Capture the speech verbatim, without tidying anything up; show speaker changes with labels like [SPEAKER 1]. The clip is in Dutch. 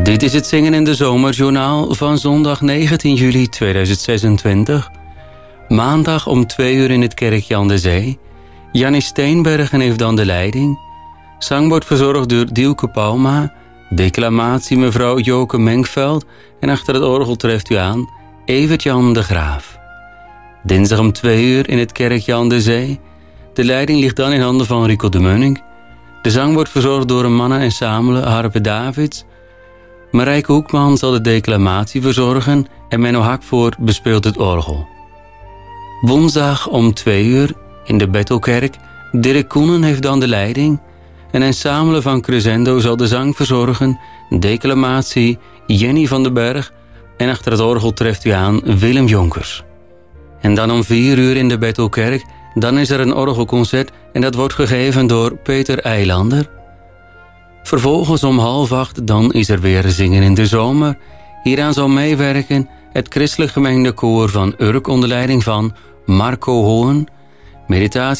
[SPEAKER 1] Dit is het Zingen in de Zomerjournaal van zondag negentien juli tweeduizend zesentwintig. Maandag om twee uur in het kerkje aan de Zee. Jannie Steenbergen heeft dan de leiding. Zang wordt verzorgd door Dielke Pauma. Declamatie mevrouw Joke Menkveld. En achter het orgel treft u aan Evert-Jan de Graaf. Dinsdag om twee uur in het kerkje aan de Zee. De leiding ligt dan in handen van Rico de Munnik. De zang wordt verzorgd door een mannen ensemble Harpe Davids. Marijke Hoekman zal de declamatie verzorgen en Menno Hakvoort bespeelt het orgel. Woensdag om twee uur in de Bethelkerk. Dirk Koenen heeft dan de leiding. Een ensemble van Crescendo zal de zang verzorgen, declamatie Jenny van den Berg en achter het orgel treft u aan Willem Jonkers. En dan om vier uur in de Bethelkerk, dan is er een orgelconcert en dat wordt gegeven door Peter Eilander. Vervolgens om half acht, dan is er weer Zingen in de Zomer. Hieraan zal meewerken het christelijk gemengde koor van Urk onder leiding van Marco Hoorn. Meditatie